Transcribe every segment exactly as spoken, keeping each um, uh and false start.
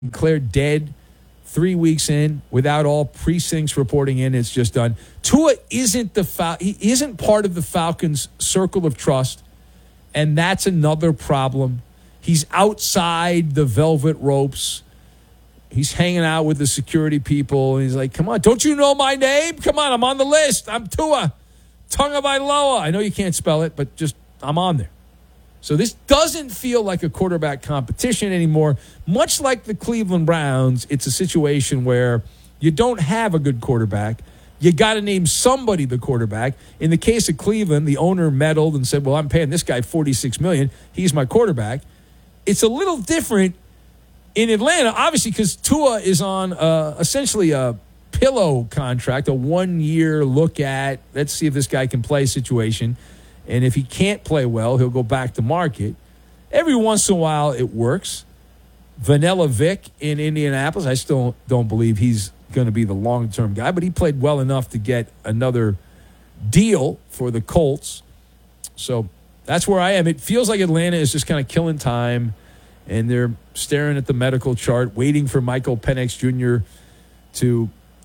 declared dead three weeks in without all precincts reporting in. It's just done. Tua isn't the Fal- he isn't part of the Falcons' circle of trust, and that's another problem. He's outside the velvet ropes. He's hanging out with the security people, and he's like, come on, don't you know my name? Come on, I'm on the list. I'm Tua Tagovailoa. I know you can't spell it, but just I'm on there. So this doesn't feel like a quarterback competition anymore. Much like the Cleveland Browns, it's a situation where you don't have a good quarterback. You got to name somebody the quarterback. In the case of Cleveland, the owner meddled and said, well, I'm paying this guy forty-six million dollars. He's my quarterback. It's a little different in Atlanta, obviously, because Tua is on uh, essentially a pillow contract, a one-year look at, let's see if this guy can play situation. And if he can't play well, he'll go back to market. Every once in a while, it works. Vanilla Vic in Indianapolis, I still don't believe he's going to be the long-term guy, but he played well enough to get another deal for the Colts. So that's where I am. It feels like Atlanta is just kind of killing time, and they're staring at the medical chart, waiting for Michael Penix Junior to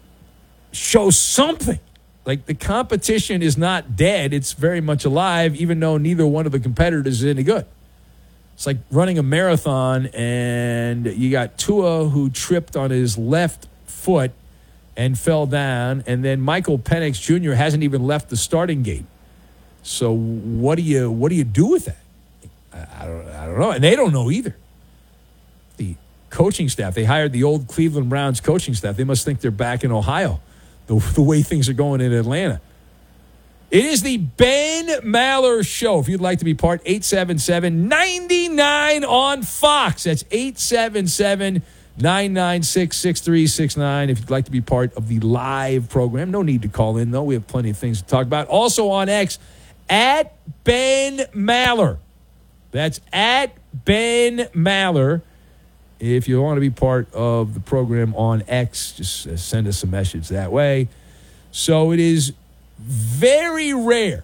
show something. Like, the competition is not dead. It's very much alive, even though neither one of the competitors is any good. It's like running a marathon, and you got Tua, who tripped on his left foot and fell down, and then Michael Penix Junior hasn't even left the starting gate. So what do you what do you do with that? I, I don't I don't know, and they don't know either. The coaching staff, they hired the old Cleveland Browns coaching staff. They must think they're back in Ohio. The, the way things are going in Atlanta. It is the Ben Maller Show. If you'd like to be part, eight seven seven, nine nine on Fox. That's eight seven seven, nine nine six, six three six nine. If you'd like to be part of the live program. No need to call in, though. We have plenty of things to talk about. Also on X, at Ben Maller. That's at Ben Maller. If you want to be part of the program on X, just send us a message that way. So it is very rare,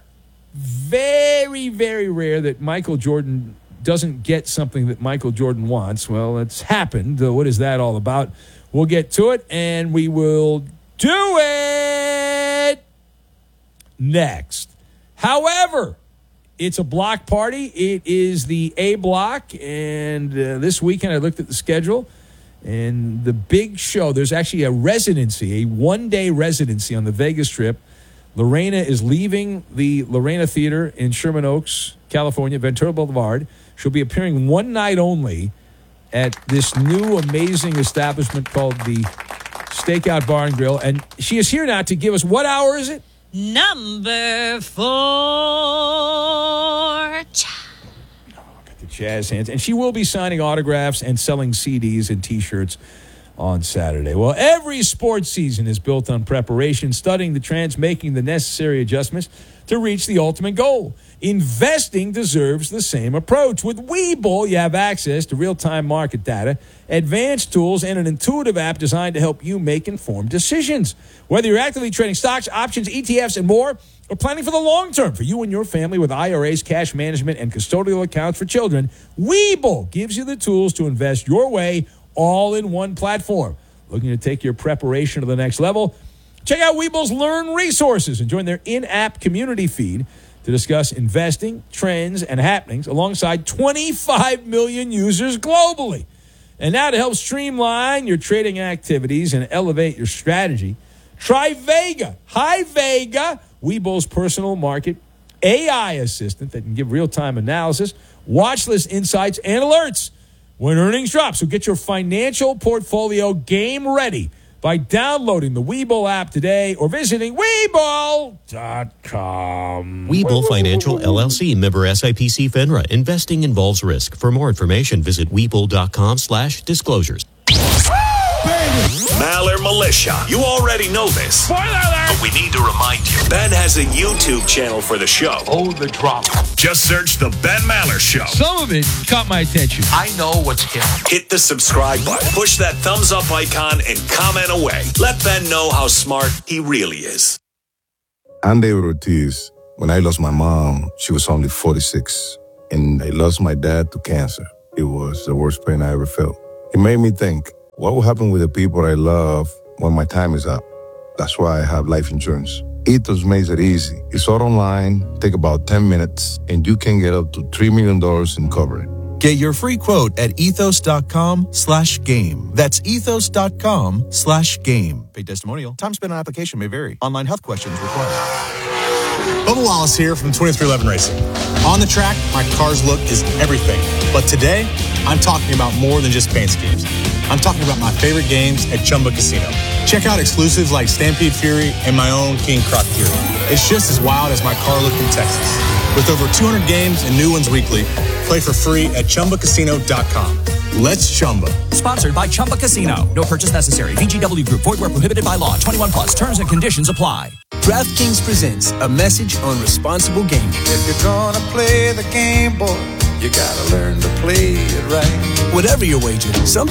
very, very rare that Michael Jordan doesn't get something that Michael Jordan wants. Well, it's happened. Uh, what is that all about? We'll get to it, and we will do it next. However, it's a block party. It is the A block, and uh, this weekend I looked at the schedule, and the big show, there's actually a residency, a one-day residency on the Vegas Strip. Lorena is leaving the Lorena Theater in Sherman Oaks, California, Ventura Boulevard. She'll be appearing one night only at this new amazing establishment called the Stakeout Bar and Grill, and she is here now to give us, what hour is it? Number four. Oh, got the jazz hands. And she will be signing autographs and selling C Ds and T-shirts on Saturday. Well, every sports season is built on preparation, studying the trends, making the necessary adjustments to reach the ultimate goal. Investing deserves the same approach. With Webull, you have access to real-time market data, advanced tools, and an intuitive app designed to help you make informed decisions. Whether you're actively trading stocks, options, E T Fs, and more, or planning for the long term for you and your family with I R As, cash management, and custodial accounts for children, Webull gives you the tools to invest your way all in one platform. Looking to take your preparation to the next level? Check out Webull's Learn Resources and join their in-app community feed to discuss investing, trends, and happenings alongside twenty-five million users globally. And now to help streamline your trading activities and elevate your strategy, try Vega. Hi, Vega, Webull's personal market A I assistant that can give real-time analysis, watch list insights, and alerts when earnings drop. So get your financial portfolio game ready by downloading the Webull app today or visiting Webull dot com. Webull Financial, L L C, member S I P C FINRA. Investing involves risk. For more information, visit Webull dot com slash disclosures. Maller Militia. You already know this. Spoiler alert! But we need to remind you. Ben has a YouTube channel for the show. Oh, the drama. Just search The Ben Maller Show. Some of it caught my attention. I know what's hip. Hit the subscribe button. Push that thumbs up icon and comment away. Let Ben know how smart he really is. I'm David Ortiz. When I lost my mom, she was only forty-six. And I lost my dad to cancer. It was the worst pain I ever felt. It made me think, What will happen with the people I love when my time is up? That's why I have life insurance. Ethos makes it easy. It's all online, take about ten minutes, and you can get up to three million dollars in coverage. Get your free quote at ethos.com slash game. That's ethos.com slash game. Paid testimonial. Time spent on application may vary. Online health questions required. Bubba Wallace here from twenty-three eleven Racing. On the track, my car's look is everything. But today, I'm talking about more than just paint schemes. I'm talking about my favorite games at Chumba Casino. Check out exclusives like Stampede Fury and my own King Croc Fury. It's just as wild as my car look in Texas. With over two hundred games and new ones weekly, play for free at Chumba Casino dot com. Let's Chumba. Sponsored by Chumba Casino. No purchase necessary. V G W Group. Void where prohibited by law. twenty-one plus. Terms and conditions apply. DraftKings presents a message on responsible gaming. If you're gonna play the game, boy, you gotta learn to play it right. Whatever your wager, some